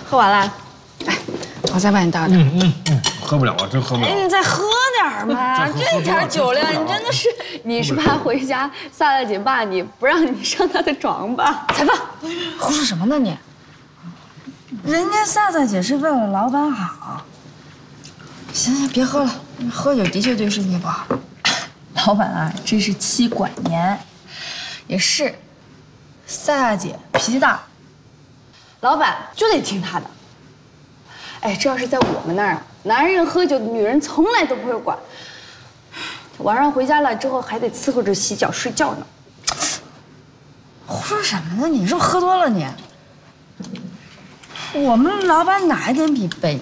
喝完了？哎，我再帮你倒点。 喝不了啊，真喝不了。 哎，你再喝点嘛，这点酒量，你真的是……你是怕回家萨大姐骂你，不让你上她的床吧？采访， 胡说什么呢你？人家萨萨姐是为了老板好。行行，别喝了，喝酒的确对身体不好。老板啊，真是妻管严。也是，萨萨姐脾气大， 老板就得听她的。哎，这要是在我们那儿啊，男人喝酒，女人从来都不会管。晚上回家了之后还得伺候着洗脚睡觉呢。 胡说什么呢你？是不是喝多了你？我们老板哪一点比北